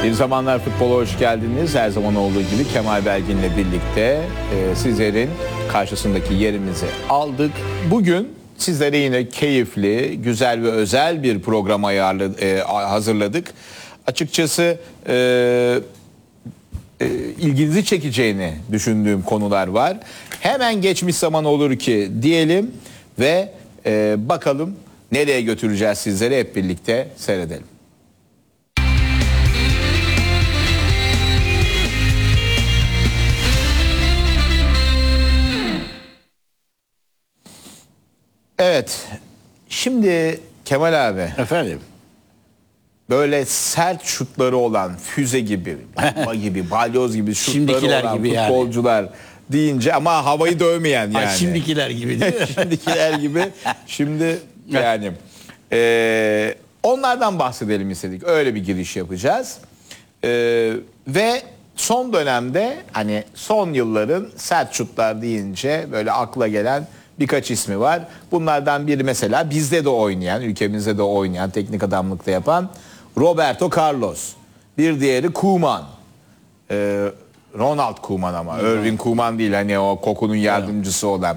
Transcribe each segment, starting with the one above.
Bir Zamanlar Futbola hoş geldiniz. Her zaman olduğu gibi Kemal Belgin'le birlikte sizlerin karşısındaki yerimizi aldık. Bugün sizlere yine keyifli, güzel ve özel bir program hazırladık. Açıkçası ilginizi çekeceğini düşündüğüm konular var. Hemen geçmiş zaman olur ki diyelim ve bakalım nereye götüreceğiz sizleri, hep birlikte seyredelim. Evet, şimdi Kemal abi. Efendim? Böyle sert şutları olan, füze gibi, bomba gibi, balyoz gibi şutları Şimdikiler olan gibi futbolcular deyince, ama havayı dövmeyen yani. Şimdikiler gibi değil mi? Şimdikiler gibi. Şimdi yani onlardan bahsedelim istedik. Öyle bir giriş yapacağız. Ve son dönemde, hani son yılların sert şutlar deyince böyle akla gelen birkaç ismi var. Bunlardan biri mesela bizde de oynayan, ülkemizde de oynayan, teknik adamlıkta yapan Roberto Carlos. Bir diğeri Koeman. Ronald Koeman ama. Irving Koeman değil, hani o Koku'nun yardımcısı olan.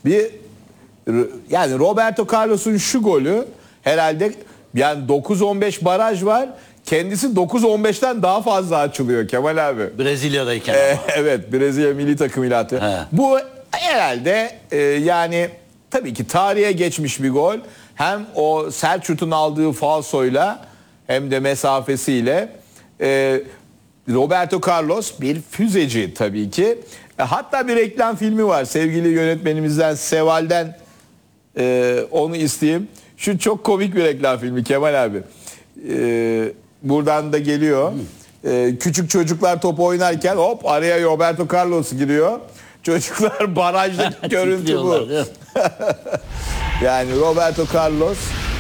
Yani Roberto Carlos'un şu golü herhalde, yani 9-15 baraj var. Kendisi 9-15'ten daha fazla açılıyor Kemal abi. Brezilya'dayken. Evet, Brezilya milli takımıyla attı. Bu herhalde yani tabii ki tarihe geçmiş bir gol. Hem o sert şutun aldığı falsoyla hem de mesafesiyle. Roberto Carlos bir füzeci tabii ki. Hatta bir reklam filmi var sevgili yönetmenimizden Seval'den, onu isteyeyim. Şu çok komik bir reklam filmi Kemal abi. Buradan da geliyor. Küçük çocuklar top oynarken hop araya Roberto Carlos giriyor. Çocuklar barajdaki görüntü bu. Yani Roberto Carlos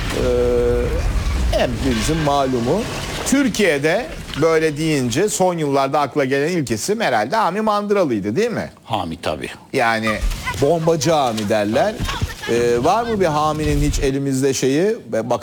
hepimizin malumu. Türkiye'de böyle deyince son yıllarda akla gelen ilk isim herhalde Hami Mandıralı'ydı, değil mi? Hami tabii. Yani bombacı Hami derler. Var mı bir Hami'nin hiç elimizde şeyi?